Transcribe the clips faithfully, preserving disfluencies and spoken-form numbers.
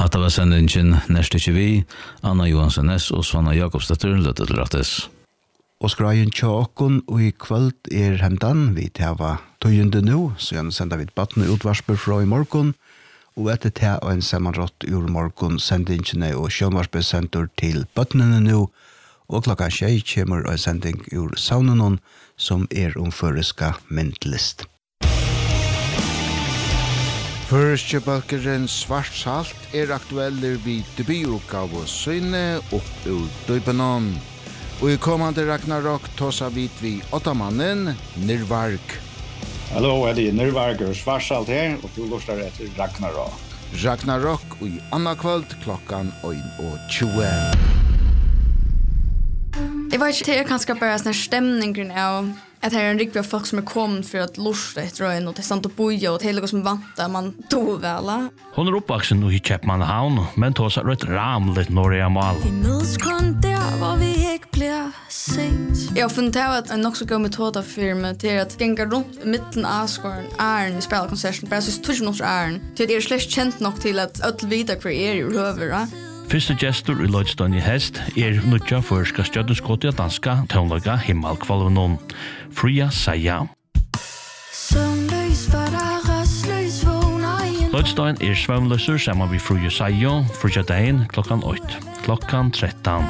At det var sendingen neste ikke vi, Anna Johansen Næss og Svanna Jakobsdatter løtte til rettes. Og skrajen tjåkon og i kvöld er hendan vi teva tøyende nu, så gjerne sender vi et battene utvarsper fra i morgon, og etter te og en sammanrott ur morgon sendingene og sjønvarsper sender til battene nu, og klokka tjei kommer en sending ur saunanon som er omføreska myndlist. Førstjebalkeren Svart Salt er aktueller vid debututgav og syne opp ur Døypenon. Og i kommande Ragnarok tåsa vid vi åttamannen Nirvark. Hallo, det er Nirvark og Svart Salt her, og du lortar etter Ragnarok. Ragnarok og i anna kvöld klokkan ein og tjue. Jeg vet ikke, det er kanskje bare sånn stemningen av at her er en riktig folk som er kommet for at lorte etter øyn, og det er sant å boje, og det er noe som vant at man tog vel. Hun er oppvaksen i Kjepmanhavn, men tog seg rett ramligt når jeg mal. Vi møtes kun der, hvor vi ikke blir sett. Jeg har funnet av at en nok så god metode for meg til at genga rundt i midten av skåren æren i spilkonserten, bare så tog ikke noe æren, til at jeg er slett kjent nok til at alle vite hver er i røver. Første gestor i Lloydstone i Hest er nødja førska stjøddenskåtja danska tøvnlaga himmelkvalvenon. Fria Saja. Lloydstone er svømløser sammen vi Fria Saja, Fria dagen klokkan åtte, klokkan tretton.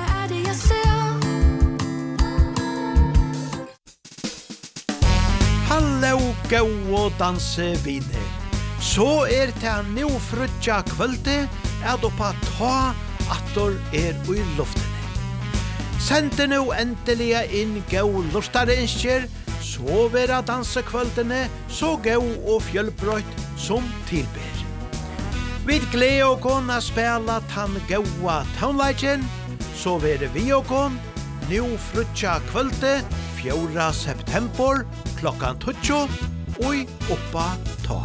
Hallo, gå og danse viner. Så er det nå frutja kvölde at oppa ta attor er ui luftene. Sende nå endelig inn gå lortarinskjer, så vera dansekvöldene, så gå og fjellbrøyt som tilber. Vi gleder og kon a spela tann gåa townleggen, så vera vi og kon, nå frutja kvölde, fjorda september, klokkan tutjo, ui oppa ta.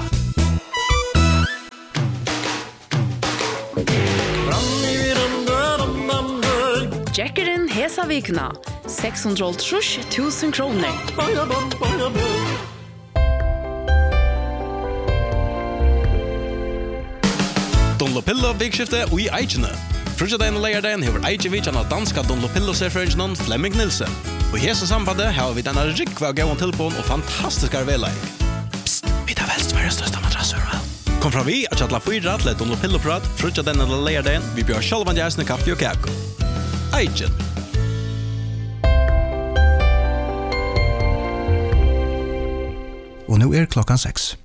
Jackeren hesa vikna, seks hundre og tusen kroner. Dunlopillo vikskifte og i Eikene. Frutjadein og leierdein hever Eikevitsjan av danska Dunlopillo-serferingenon Flemming Nilsen. Og i hese sambandet har vi denne rikva gauan tilpån og fantastiskar veleik. Psst, vi tar vel Sveriges største madrassur, vel? Kom fra vi at kjattla fyra til et Dunlopillo-prat, frutjadein og leierdein, vi bjør sjálvan jæsne kaffe og kæko. Eichen. Og nå er klokkan seks.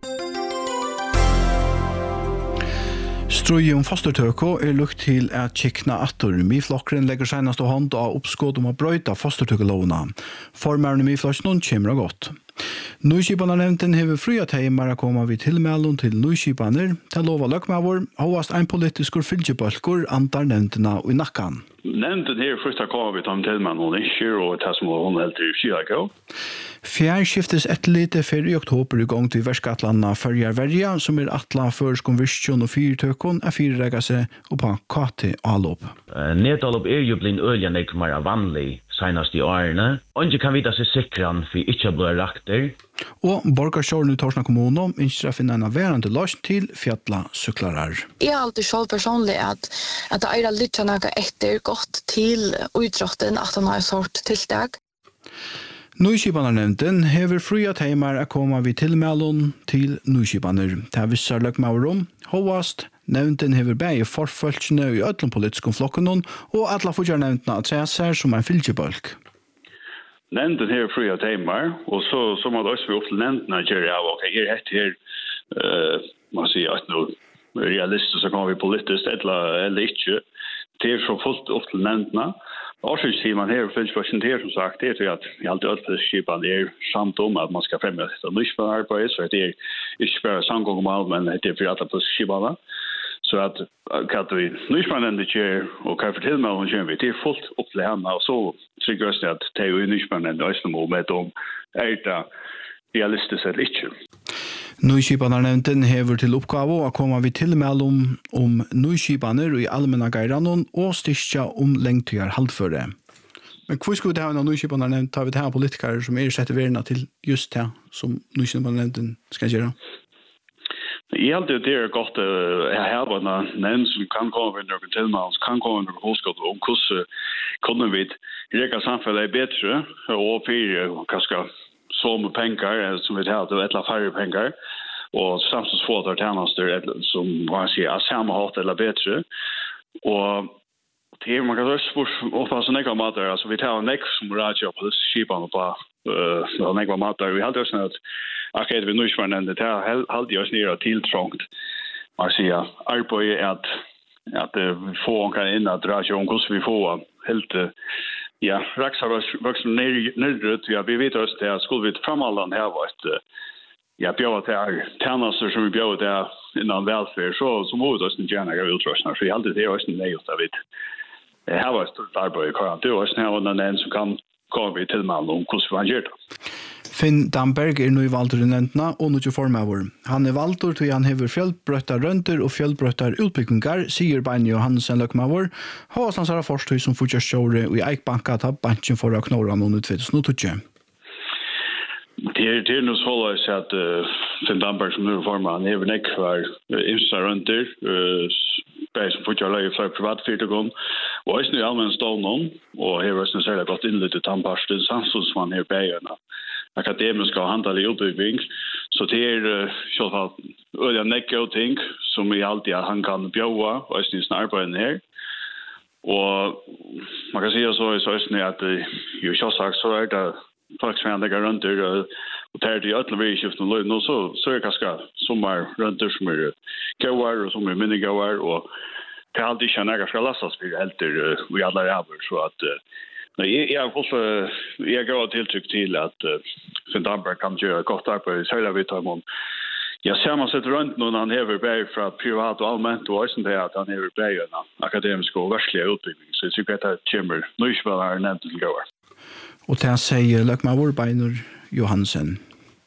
Strøye om fostertøko er lukt til at kikna atter. Miflokkeren legger senast og hånd av oppskåd om å brøyta fostertøkelovna. Formærende miflokkeren kommer godt. Nøyskipanernemnden hever fria teimar å komme vi tilmelden til nøyskipaner til lova løkmavor, hovast ein politisk fylgjebalkur andar nevndena i nakkan. Nevnden her først har kommet vi til tilmelden og ikke, og det som hun helt til skydakå. Fjærskiftes etterlite fer i oktober i gang til verskatlanna Førjar Verja, som er atla førskon virkjon og fyrtøkon, er fyrrega seg og på K T Alop. Nedalop er jo blitt ølja nek mer vanlig senast i årene. Onge kan vita seg sikran for ikke blir rakter. Og borgarsjåren i Torsna kommune ønsker å finne en verande løsning til fjalla syklarar. Jeg har alltid selv personlig at, at det er litt noe etter godt til utrotten at han har sort tiltak. Nøyskipanernemnden hever fria teimar å komme vi tilmelden til nøyskipaner. Det er vissar løkmaver om, hovast, nevnden hever begge forfølgene i ødlom politiske flokken og alle fortjør nevndene at se seg som en fylgjebalk. Nevnden hever fria teimar, og så, så må det også være opp til nevndene at gjøre av, ok, her etter her, uh, man sier at noe realistisk så kan vi politisk, eller, eller ikke, det er så fullt opp til nevndene. Årsøkstimen her finnes presenterer som sagt, det er at i alt ødelseskipene er samt om at man skal fremme dette lyspunarbeid, så det er ikke bare samgångmål, men det er for alle ødelseskipene. Så at hva vi lyspunarbeid gjør, og hva for tilmelden gjør vi, det er fullt opp til henne, og så sikker jeg at det er jo lyspunarbeid og med om er det realistisk eller ikke. Nøyskipanernemnden hever til oppgave å komme vi tilmeld om, om nøyskipaner i allmenna geirannon og styrkja om lengtigar halvføre. Men hvor skulle det ha en nøyskipanernemnd tar vi til her politikere som er sett i verden til just det som nøyskipanernemnden skal gjøre? Jeg held det er godt jeg har en nevn som kan komme med noen tilmann, som kan komme med noen håndskott om hvordan kunne vi reka samfunnet bedre og for kanskje så med penger som vi tar til et eller færre penger og samtidig få til tjenester som man sier er samme hatt eller bedre og til man kan også spørre så nekva mater altså vi tar nek som radio på disse skipene på uh, nekva mater vi hadde også at akkurat vi nøysvarnende det er halvdig oss nere tiltrångt man sier arbeid er at at vi får kan inn at radio om hvordan vi får helt ja raksar voksen nerdrut ja vi vet også det at skulle vi framallan her var et ja bjøver til tjenester som vi bjøver til innan velferd så, så må vi også gjerne gjøre utrustninger så vi alltid det er også nøyest av det her var et stort arbeid i Koran det er også en som kan komme til med om hvordan man gjør det Finn Damberg er nu i valgturnentene og nå til formøver. Han er valgtur til han hever fjellbrøtta rønter og fjellbrøtta utbyggingar, sier Beini Johansen løkmøver, hva han sier forstøy som fortsatt sjåre og i Eikbanka ta banken for å knåre noen ut tjugo tjugo. Det er, det er noe så løs at uh, Finn Damberg som nu er former, han hever nekk hver uh, imsa rønter, uh, bei som fortsatt løy fra privat fyrtegon, og også nu i allmenn stål noen, og hever også særlig godt innlyttet tannparsten, samtidig som han hever beierna. Akademiska og handel i utbygging. Så det er uh, sjølvfall øyne nekke og ting som vi alltid at han kan bjøve og i sin arbeid her. Og man kan si så i søsne at uh, jo selvsagt så er det folk som er legger rundt der og tar det i øtlen vi i skiften og løy nå så, så er det kanskje som er rundt der som er gauar og som er minne gauar og det er alltid ikke en egen skal lastes for helt der vi alle er over så at uh, Jeg har også jeg går tiltrykk til at uh, Finn Damberg kan gjøre godt arbeid i særlig vidt om jeg ser man sett rundt når han hever bæg fra privat og allmänt og også det at han hever bæg en akademisk og verslige utbygging så jeg tykker at det kommer nøyspil er nevnt til gåer. Og til han sier Løkmavur Beini Johansen.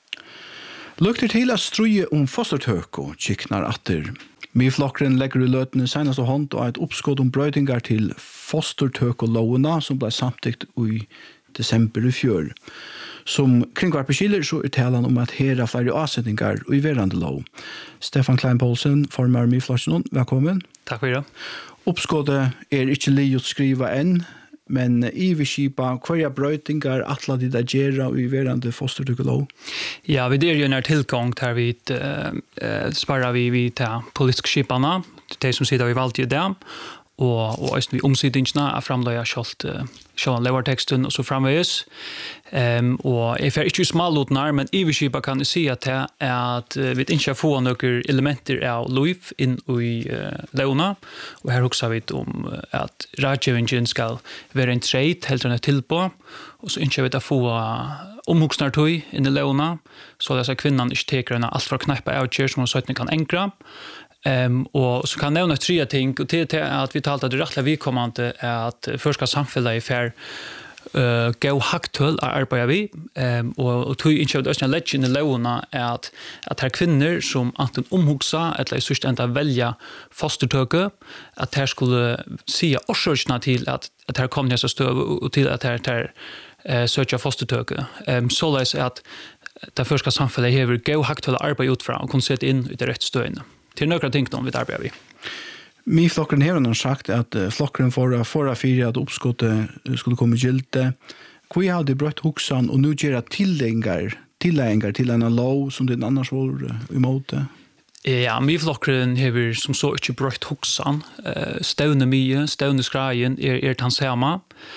Lukter til at struje om fostertøk og kiknar atter. Myflokkeren legger i løtene senest og hånd og et oppskått om brøydingar til fostertøk og lovene som ble samtikt i desember i fjør. Som kringvarpeskiler så er talan om at her er flere avsetningar og i verande lov. Stefan Klein-Poulsen, formar Myflokkeren, velkommen. Takk for det. Oppskåttet er ikke li å skrive enn, men i vi skipa hver brøydingar atla de der gjerra og i verande fostertøk og lov? Ja, vi der jo nær tilgang der vi uh, sparar vi, vi til politiske skipene, de som sitter vi valgte i dem, og, og også vi omsidningsene er framløya kjølt uh, kjølt leverteksten og så framvøys. Um, og jeg fer ikke smalutnar, men i vi skipa kan jeg si at, det er at uh, vi ikke får noen elementer av lov inn i uh, leuna, og her hoksa vi om uh, at radgjøvingen skal være en treit, helt enn et tilpå, og så ikke vi da få omhoksnartøy inn i leuna, så disse kvinnerne ikke teker henne alt fra knæppa avkjør som hun søttene kan enkra. Um, og så kan jeg nevne tre ting, og til at vi talte at det rettelig vidkommende er at først skal samfunnet fer uh, gå haktøl av arbeidet vi, um, og, og tog ikke av det østene lett inn i lovene er at, at det er kvinner som enten omhoksa, eller i sørste enda velja fostertøke, at det skulle si årsøkene til at, at det kom ned så støv, og til at det er uh, søkja fostertøke. Um, så løs er at det første samfunnet hever gå haktøl av arbeidet utfra, og kunne sette inn i det rette støyene. Til nøkra ting om vi arbeider vi. Myflokkeren har han sagt at uh, flokkeren for forra fire at oppskottet skulle komme gilde. Hvor har de brøtt hoksan og nå gjør tillegger, tillegger til en lov som det annars var uh, imot det? Ja, myflokkeren har som så ikke brøtt hoksan. Uh, stevne mye, stevne skreien er, er tansama.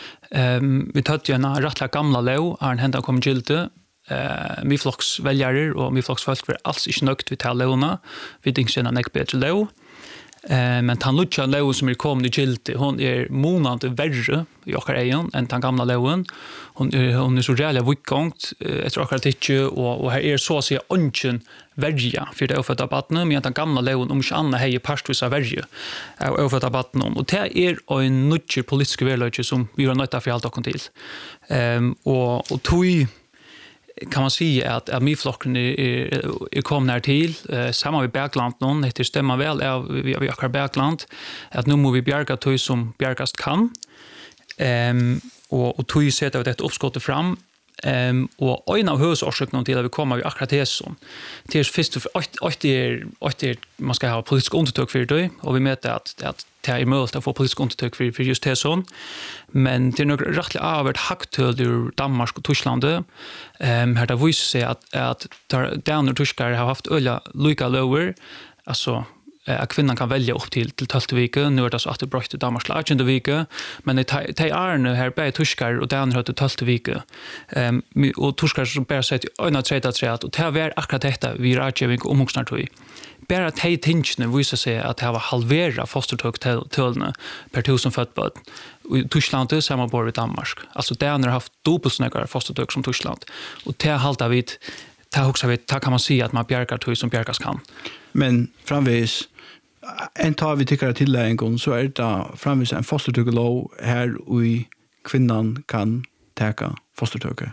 Um, vi tatt jo en rettelig gamla lov, er en hendet kom gilde. Uh, myflokks velgere og myflokks folk var alls ikke nøgt vi tar lovene. Vi tenker en nek bedre lov. Uh, men den lutja lov som er kommet i gilde, hun er månande verre i okkar egen enn den gamla loven. Hun er, hun er så reelle vikkongt uh, etter okkar tidsje, og, og her er så å si ønsken verja for det overfødte battene, men den gamla loven om ikke annet hei parstvis av verja av overfødte battene. Og det er en nødger politiske verløyge som vi har nødt til å forholde oss til. Um, og, og tog kan man si at, at myflokken er, er, er kommet her til, eh, sammen med Bergland nå, etter stemmer vel av vi, vi akkurat Bergland, at nå må vi bjerga tog som bjergast kan, um, og, og tog setter vi dette oppskottet fram, Um, och en av huvudorsakerna till att vi kommer vid akkurat det som. Det är först och är man ska ha politisk undertök för det och vi mäter att att det är möjligt att få politisk undertök för för just det som. Men det är nog rätt avert hacktöd ur Danmark och Tyskland. Ehm här där visar sig att att där under tyskar har haft ölla lika lower alltså att kvinnan kan välja upp till till tolfte vecka. Nu är det så att det bröt till Danmarks lagende vecka. Men det är nu här på tyskar och den har till tolfte vecka. Ehm och tyskar som bara säger att en tredje tredje och det är akkurat detta vi rådgivning och omhugsnar till. Bara att hej tingene visar sig att det har halvera fostertök tölne per tusen födböd. I Tyskland är samma bor i Danmark. Alltså det har haft dubbelt snäckare fostertök som Tyskland. Och det har halta vid det har också vid det kan man säga att man bjärkar tog som bjärkas kan. Men framvis en tar vi tycker till en gång så är det framvis en fostertökelov här och i kvinnan kan täcka fostertöket.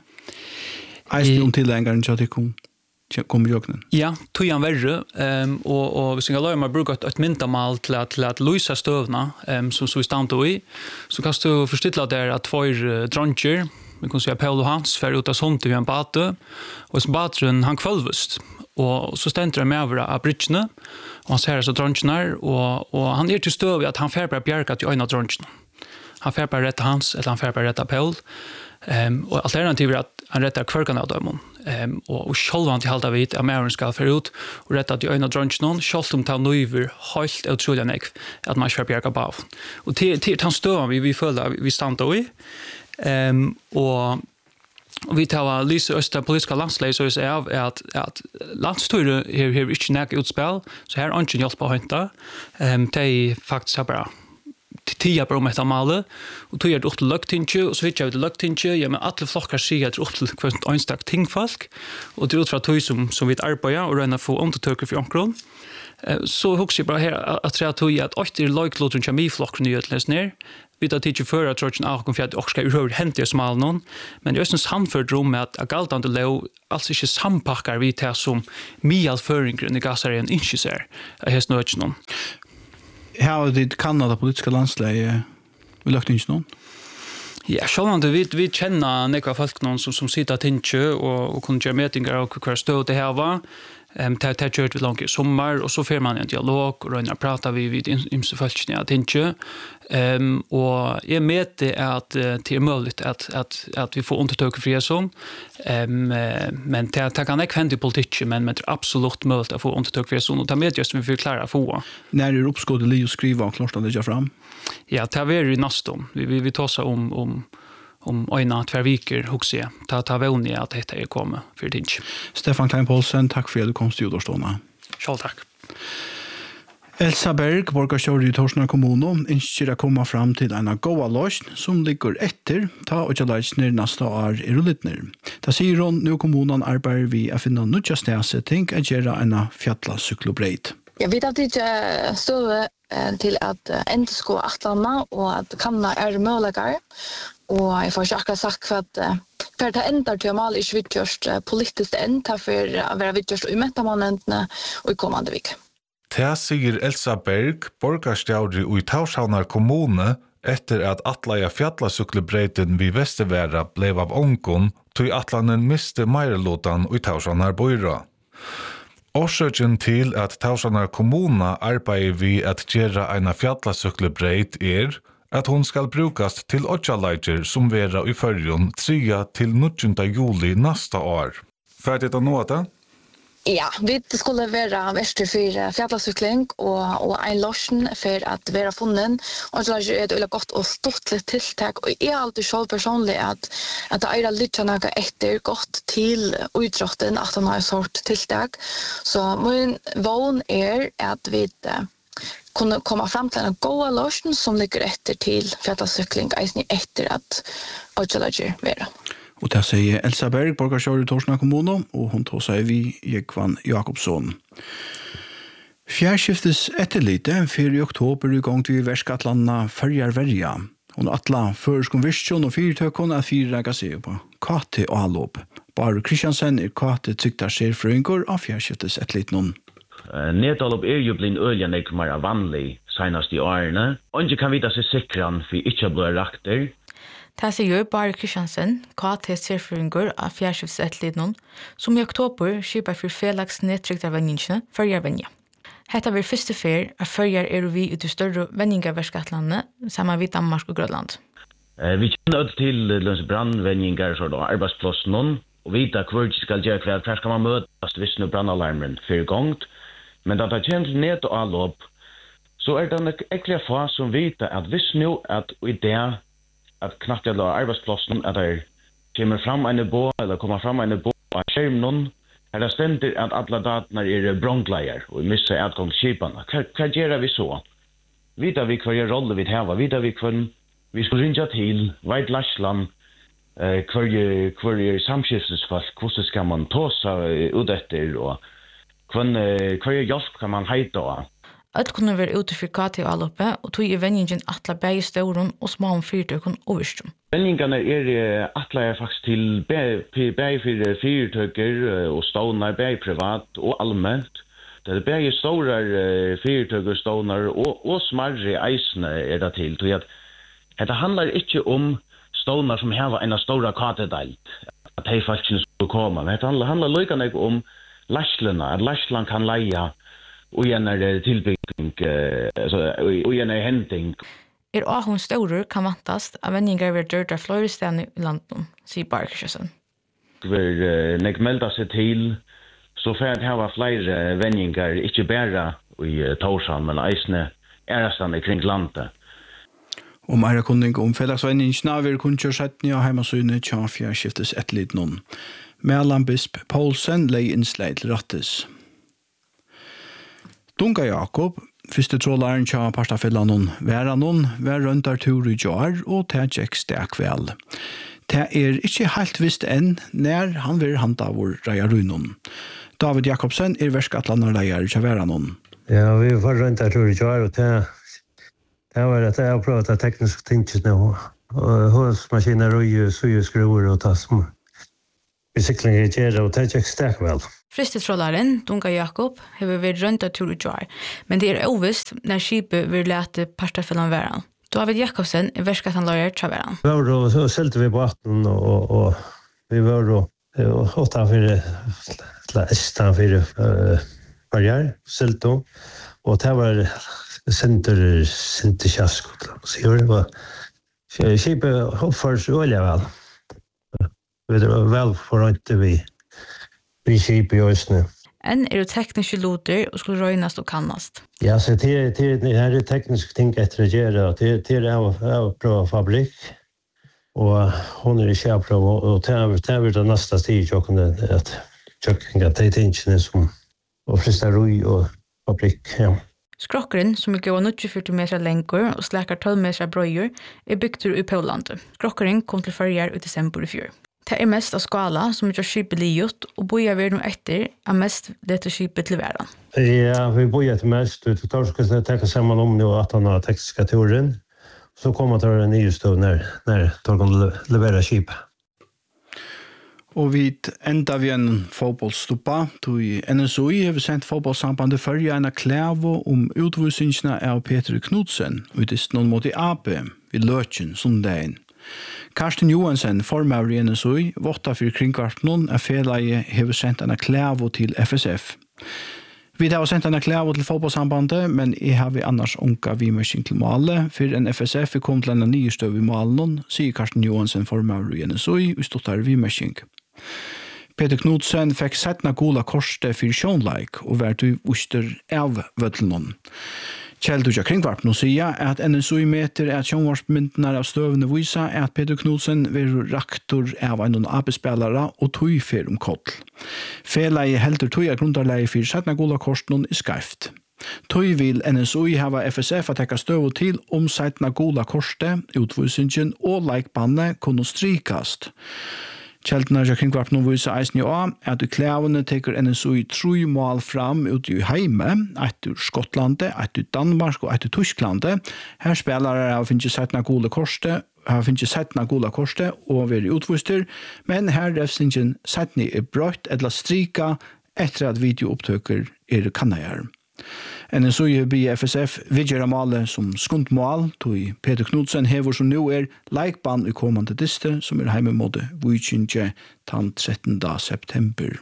Eisen om till en gång så att det kom kommer jag nu. Ja, tog jag värre ehm och och vi ska lära mig bruka ett myntamal till att till att lösa stövna ehm som så i stand då i så kan du förstilla där att två droncher vi kan säga Paul och Hans för ut av sånt i en bate och så batren han kvalvust och så ständer det med över av bridgene och han ser så droncherna och och han är till stöv att han färbar bjärka till ena dronchen. Han färbar rätta Hans eller han färbar rätta Paul. Ehm och alternativet är att han rättar kvörkan av dem. Ehm och och själva till halta vid att Maren ska för ut och rätta till ena dronchen själva om ta nuver helt otroligt nek att man ska bjärka på. Och till till han står vi vi följer vi stannar i. Ehm och Och vi tar Lisa Östra politiska landsläge så är av att att landsstyre här här inte näka utspel så här anchen hjälp på hämta ehm de faktiskt bara tia på med amale och tog jag åt lucktinche och så vet jag det lucktinche ja men alla flockar sig att åt kvant einstakt tingfolk och det ut från som som vi arbetar och rena få undertöker för ankron så hooks jag bara här att säga tog jag att åter like lotun chemi flockar nu utläs ner vi tar teacher för att trots en kom för att också hur hänt det smal någon men just en samförd rum med att galtande low alltså inte sampackar vi tar som mial föringen i gasar en inchiser jag har snöt någon. Här det Kanada politiska landsläge vill jag inte någon. Ja, självande vi vi känner några folk någon som som sitter tinche och och kunde göra meetingar och kvar stå det här var ehm tar tar kört vid långt sommar och så får man en dialog och då pratar vi vid imse folkne att tinche ehm och jag mäter att det är möjligt att att att vi får undertöka för som ehm men det tar kan inte hända i politiken men men absolut möjligt att få undertöka för som och ta med just vi förklara få. När är uppskådet Leo skriva och klart att det gör fram. Ja, det är vi nästan. Vi vi vi tar så om om om ena två veckor hugse. Ta ta våni att detta är komma för det inte. Stefan Klein Paulsen, tack för att du kom till Jordstånda. Själv tack. Elsa Berg, borgarstjord i Torsna kommuno, ønsker å komme fram til en goa løsn som ligger etter, ta og ikke løsner neste år i rullitner. Da sier hun, nå kommunen arbeider vi å finne nødja stedsetting å gjøre en fjalla syklobreit. Jag vet att det är så till att inte ska atlarna och att kanna är möjliga och jag får akkurat sagt för att för att ändra till mal i svitjörst politiskt ända för att vara vitjörst i metamanentna och i kommande vecka. Det sier Elsa Berg, borgarstjaurig i Taurshavnar kommune, etter at atlaja fjallasukkelbreiten vid Vesterværa blev av ångon, tog atlanen miste meirelotan i Taurshavnar bøyra. Årsøkjen til at Taurshavnar kommune arbeider vi at gjøre en fjallasukkelbreit er at hon skal brukast til åttjaleidjer som vera i førjon trea til nittonde juli nasta år. Ferdig å nå det? Ja, vi skulle være verster for fjallasykling og, og en løsning for at være funnet. Og så er det veldig godt og stått tiltak. Og jeg er alltid selv personlig at, at det er litt noe etter godt til utrotten at han har sort tiltak. Så min vån er at vi uh, kunne komme frem til en god løsning som ligger etter til fjallasykling, eisen etter at Øyjalager være. Og det sier Elsa Berg, borgarstjord i Torsna kommune, og hun tog seg vi Jekvan Jakobsson. Fjærskiftes etterlite, fire i oktober i gang til verskattlandene Førjar Verja. Hun atla føreskom visjon og fyrtøkken at fire reger seg på Kate og Allop. Bare Kristiansen er Kate tyktar ser frøyngår av fjærskiftes etterlite noen. Nedallop er jo blitt øyelig nekmere vanlig senast i årene. Og ikke kan vite seg sikran for ikke blir rakter. Det sier Bare Kristiansen, K T-serføringer av fjærskiftsatledningen, som i oktober skipper for felags nedtrykktervenningene førjer venja. Hetta vil første fer at førjer er vi ut i større venningaverskatlandet sammen med Danmark og Grønland. Eh, vi kjenner ut til lønns brandvenningar så da arbeidsplassen noen, og vite hvor de skal gjøre hver, hver skal man møtes hvis nu brandalarmen fyrir gongt. Men da det kjenner ned og allop, så er det ekkert få som vet at hvis nu at i det at knappt jeg la arbeidsplassen at det kommer fram en bå, eller kommer fram en bå av skjerm noen, er det stendig at alle datene er brongleier og misser adgangskipene. Hva, hva gjør vi så? Vet vi hva rolle vi har, vet vi hva vi skal ringe til, veit Larsland, eh, hva er samskiftesfolk, hvordan skal man ta seg ut etter, og hva er hjelp kan man heite av. Alt kunne være ute for K T og alloppe, og tog i venningen atle begge støren og små om fyrtøkken og virstrum. Venningene er atle faktisk til begge for fyrtøkker og ståner, begge privat og allmänt. Det er begge store fyrtøkker, ståner og, og smarre eisene er det til. Tog at det handler ikke om ståner som har en stor K T-delt, at de faktisk skal komme. Men det handler, handler lykkende om Larslandene, at Larsland kan leie og igjen er det tilbygging, altså, og igjen er henting. Er ahun staurer kan vantast av venningar ved dørda flere stedene i landet, sier Bare Kristiansen. Når uh, nek melda seg til, så får jeg ha flere venningar, ikke bare i uh, Torshavn, men eisne ærestande kring landet. Og meira kunning om fellagsvenningene vil kun kjøre settene av heimasynet tja fjærskiftes etterlitt noen. Mellan Bisp Poulsen lei innsleit til rattes. Dunga Jakob, fyrste trådlaren tja parstafellan noen væra noen, vær røntar tur i jar og ta tjekk stek vel. Det er ikke helt visst enn når han vil handa vår reia runnen. David Jakobsen er verskatlanar leier tja væra noen. Ja, vi var røntar tur i jar og ta det var at jeg har prøvd at teknisk tingene nå, og hosmaskiner og sujeskruer og ta som besiktlinger i kjere og ta tjekk stek vel. Fristetrålaren, Dunga Jakob, har vært rundt av tur og jar, men det er ovist når skipet vil lete parstafellan væran. David Jakobsen er verskatlanløyer til væran. Vi var og så selte vi på vatten, og, og vi var og åtta fire, estan fire barriere, selte, og det var senter, senter kjask, så det var skipet oppførs olje vel. Vi var vel forrønte vi vi skipet i Østene. En er det tekniske loter og skulle røynast og kannast. Ja, så det er det tekniske ting etter å gjøre, og det er å prøve fabrikk, og hun er i kjærprøve, og det er det neste sted i at kjøkken de tingene som og frister roi og fabrikk, ja. Skrokkeren, som er gått nittifire meter lenger og slækker tolv meter brøyer, er bygd i Polandet. Skrokkeren kom til førjer i desember i fjør. Det er mest av skala som gjør skipet liot, og boja vi noe etter er mest dette skipet til væran. Ja, vi boja til mest. Vi tar skal tenke sammen om nå at han har tekniska turen. Så kommer det til en ny stå når de kan levere skipet. Og vi enda vi en fotballstoppa. N S O I har sendt fotballsambandet førje en klævo om utvisningsene av Peter Knudsen, utist noen mot i A P i Løtjen sondagen. Karsten Johansen, formøver i N S O I, våtta for kringkvartnen er felaget har sendt en klævo til F S F. Vi har sendt en klævo til fotballsambandet, men jeg har vi annars unga vimersing til Male, for en F S F er kommet til en nye støv i Malen, sier Karsten Johansen, formøver i N S O I, og stått her vimersing. Peter Knudsen fikk settna gola korste for sjånleik, og vært i Oster av Vøtlenon. Kjell Dutja Kringvarp nå sier at N S O I meter at sjånvarpmyndene av støvende viser at Peter Knudsen vil raktor av en A P-spillere og tog fer om koll. Feleie helter tog er grunderleie for settna gola korsten i skarft. Tog vil N S O I hava F S F at tekka støv til om settna gola korste, utvisningen og leikbanne kunne strikast. Kjeldene er kringkvarp nå viser eisen jo av at i klævene teker N S O I tru mål fram ut i heime, etter Skottlande, etter Danmark og etter Tysklande. Her spiller jeg av finnes settna gode korste, har finnes settna gode korste og være utvister, men her refsingen settni er brøtt eller strika etter at videoopptøker er kanneier. N S U B F S F vidgjera male som skundmål, tog Peter Knudsen hever som nu er leikbann i kommande diste, som er heime måte Vujkinje den trettende september.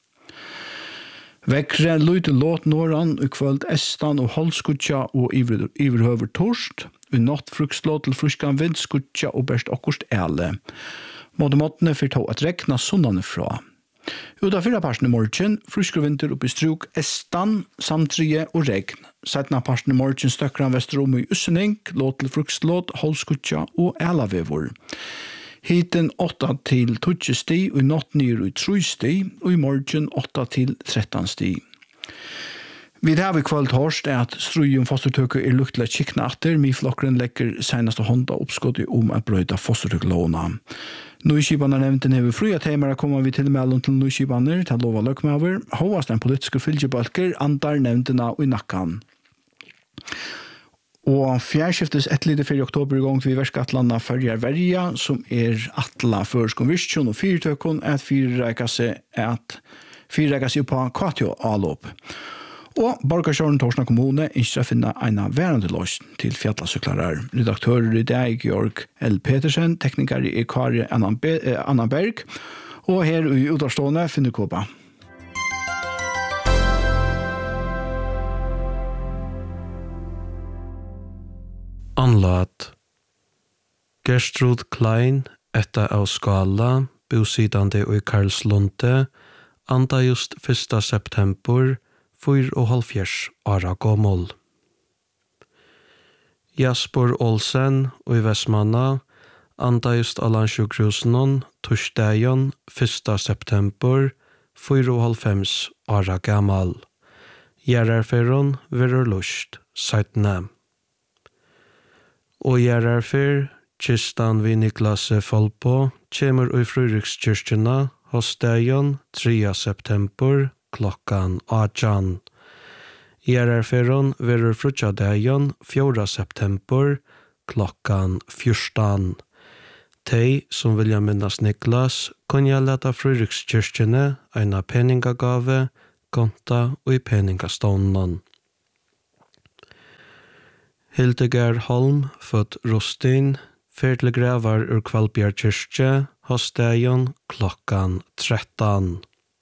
Vekre lydde låt nåran i kvöld estan og holdskutja og iverhøver torst, i natt frukslåt til fruskan vindskutja og berst akkurst æle. Måte måttene fyrt å at rekna sunnane fra. Uta fyrra parsten i morgen, frusker vinter oppi struk estan, samtrige og regn. Settna parsten i morgen støkran vesterom i ussening, låt til frukslåt, holdskutja og ælavevor. Hiten åtta til tolv sti, og i natt nir i tre sti, og i morgen åtta til tretton sti. Vi har vi kvöld hørst er at strøy om fostertøkket er lukt til å kikne etter. Miflokkeren legger seneste hånda oppskottet om å brøyde fostertøkkelåna. Nøyskibane nevnten hever fria temer kommer vi til mellom til nøyskibane til lov og løkmaver. Hovast den politiske fylgjebalker andar nevntena og i nakkan. Og fjærskiftes etterlide fyrir oktober i gang til vi verskatlanda fyrir verja, som er atla førskonvirsjon og fyrtøkken, at fyrreika seg at fyrreika seg på Katjo Alop. Og Borgarsjøren Torsna kommune ønsker å finne en værende løs til fjallasøklarer. Redaktører i dag Georg L. Petersen, tekniker i Kari Anna Berg, og her i Udarstående finner Kåpa. Anlat Gerstrud Klein, etta av Skala, bosidande i Karlslunde, anda just første september, fyr og halvfjers åra gammel. Jasper Olsen og i Vestmanna, anda just Alansjukrusenon, torsdagen første september, fyr og halvfems åra gammel. Gjerarferon verur lust, seitne. Og gjerarfer, kistan vi Niklas Folpo, kjemur i Fryrikskirkjena, hos dagen tredje september, klokkan atjan. Gjerarferon verur frutja dagen fjorda september, klokkan fjørstan. Tei som vilja minnas Niklas, kan jeg leta Fryrikskirkjene eina peningagave, konta og i peningastånden. Hildegard Holm, født Rostin, ferdig gravar ur Kvalbjørn kyrkje, hos dagen klokkan tretton.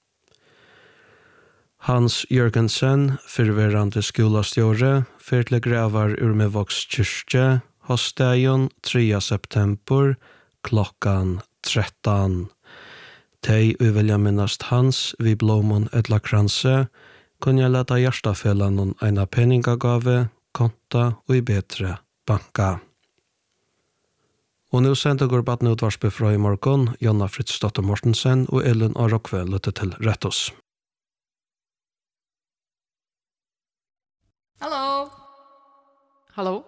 Hans Jørgensen, fyrverande skolastjåre, ferdig gravar ur Mevoks kyrkje, hos dagen tredje september, klokkan tretton. Tei uvelja minnast hans vi blomon etla kranse, kunne jeg leta hjertafellan eina peningagave, konta og i betre banka. Og nå sender går badne utvarspe fra i morgen, Jonna Fritzdotter Mortensen og Ellen Arokve lytte til Rettos. Hallo. Hallo.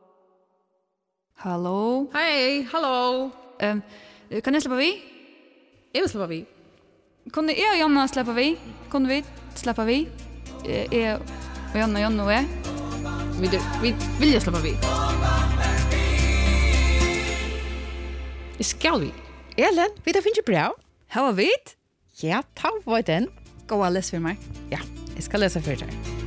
Hallo. Hei, hallo. Um, kan jeg slippe vi? Jeg vil slippe vi. Kunne jeg og Jonna slippe vi? Kunne vi slippe vi? Jeg og Jonna, Jonna og jeg? Vi, vi vill jag släppa vi. Skal vi? Ellen, vi det finner bra. How are we? Ja, ta var den. Gå og les for meg. Ja, jeg skal lese for deg.